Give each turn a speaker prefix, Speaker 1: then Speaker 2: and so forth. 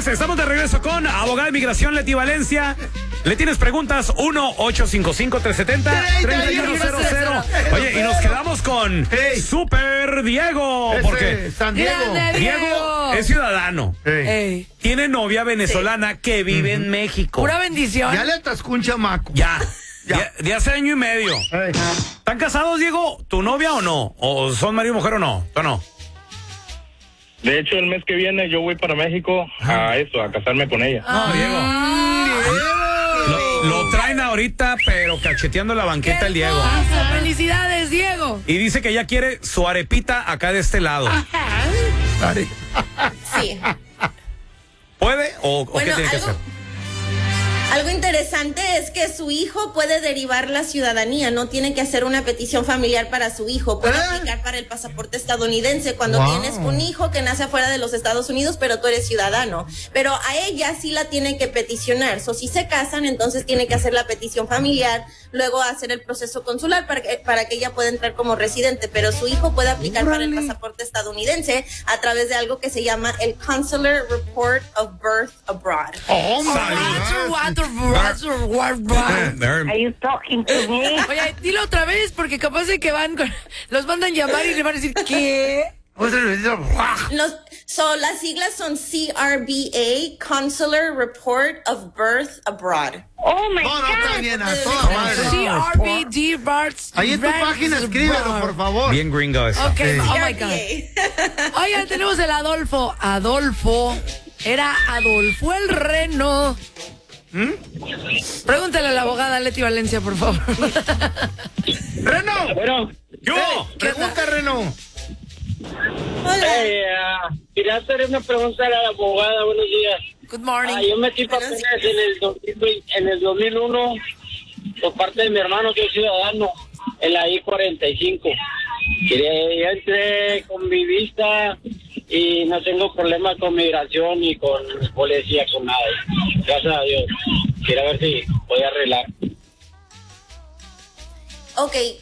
Speaker 1: estamos de regreso con abogada de inmigración Leti Valencia. ¿Le tienes preguntas? 1-855-370-3100. Oye, y nos quedamos con Super Diego. Porque
Speaker 2: San Diego.
Speaker 1: Diego es ciudadano. Tiene novia venezolana que vive en México.
Speaker 3: Pura bendición.
Speaker 2: Ya le atascó un chamaco.
Speaker 1: Ya. De hace año y medio. ¿Están casados, Diego? ¿Tu novia o no? ¿O son marido y mujer o no? ¿O no?
Speaker 4: De hecho, el mes que viene yo voy para México a casarme con ella.
Speaker 1: No, Diego. Lo traen ahorita, pero cacheteando la banqueta el Diego.
Speaker 3: ¡Felicidades, Diego!
Speaker 1: Y dice que ya quiere su arepita acá de este lado.
Speaker 5: Sí.
Speaker 1: ¿Puede o qué tiene que hacer?
Speaker 5: Algo interesante es que su hijo puede derivar la ciudadanía, no tiene que hacer una petición familiar para su hijo, puede aplicar para el pasaporte estadounidense cuando tienes un hijo que nace afuera de los Estados Unidos, pero tú eres ciudadano. Pero a ella sí la tiene que peticionar, si se casan, entonces tiene que hacer la petición familiar, luego hacer el proceso consular para que ella pueda entrar como residente, pero su hijo puede aplicar para el pasaporte estadounidense a través de algo que se llama el Consular Report of Birth Abroad.
Speaker 6: Are you talking to me?
Speaker 3: Oye, dilo otra vez porque capaz de que los mandan llamar y le van a decir ¿qué?
Speaker 5: Las siglas son CRBA, Consular Report of Birth Abroad.
Speaker 6: Oh my God.
Speaker 2: Está bien, a toda madre.
Speaker 3: CRBD Births.
Speaker 2: Ahí en tu página escríbelo, por favor.
Speaker 1: Bien gringo eso.
Speaker 3: Ok, oh my God. Oigan, tenemos el Adolfo. Era Adolfo el Reno. Pregúntale a la abogada Leti Valencia, por favor.
Speaker 2: ¡Reno!
Speaker 4: Bueno,
Speaker 2: Pregunta, Reno.
Speaker 5: Hola.
Speaker 4: quería hacer una pregunta a la abogada. Buenos días.
Speaker 3: Good morning.
Speaker 4: Yo metí papeles en el 2001 por parte de mi hermano, que es ciudadano, en la I-45. Ya entré con mi vista y no tengo problema con migración ni con policía, con nada. Gracias a Dios. Quería ver si voy a arreglar.
Speaker 5: Ok,